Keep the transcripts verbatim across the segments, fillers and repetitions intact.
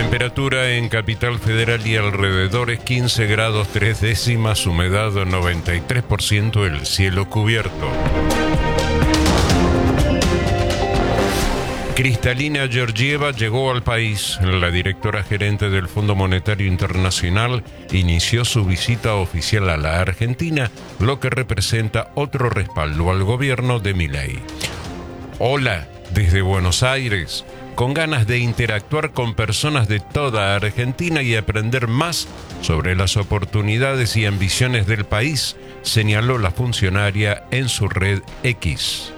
Temperatura en Capital Federal y alrededores quince grados tres décimas, humedad noventa y tres por ciento, el cielo cubierto. Kristalina Georgieva llegó al país. La directora gerente del Fondo Monetario Internacional inició su visita oficial a la Argentina, lo que representa otro respaldo al gobierno de Milei. Hola, desde Buenos Aires, con ganas de interactuar con personas de toda Argentina y aprender más sobre las oportunidades y ambiciones del país, señaló la funcionaria en su red X.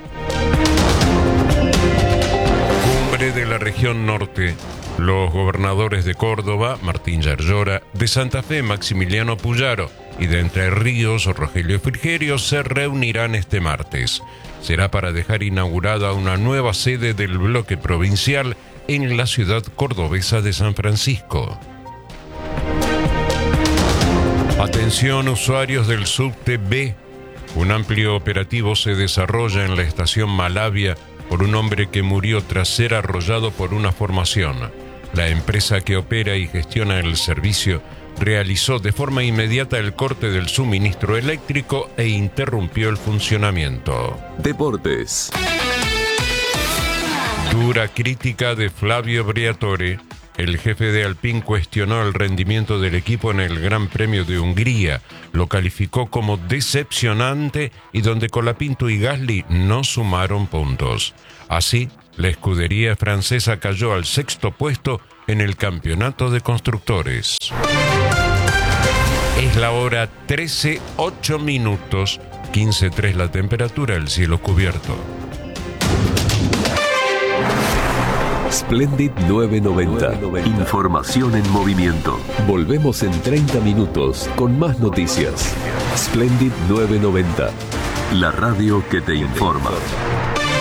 De la región norte, los gobernadores de Córdoba, Martín Yarlora, de Santa Fe, Maximiliano Puyaro, y de Entre Ríos, Rogelio Frigerio, se reunirán este martes. Será para dejar inaugurada una nueva sede del bloque provincial en la ciudad cordobesa de San Francisco. Atención, usuarios del subte B. Un amplio operativo se desarrolla en la estación Malavia por un hombre que murió tras ser arrollado por una formación. La empresa que opera y gestiona el servicio realizó de forma inmediata el corte del suministro eléctrico e interrumpió el funcionamiento. Deportes. Dura crítica de Flavio Briatore. El jefe de Alpine cuestionó el rendimiento del equipo en el Gran Premio de Hungría. Lo calificó como decepcionante y donde Colapinto y Gasly no sumaron puntos. Así, la escudería francesa cayó al sexto puesto en el campeonato de constructores. Es la hora trece, ocho minutos, quince tres la temperatura, el cielo cubierto. Splendid nueve noventa. Información en movimiento. Volvemos en treinta minutos con más noticias. Splendid nueve noventa. La radio que te informa.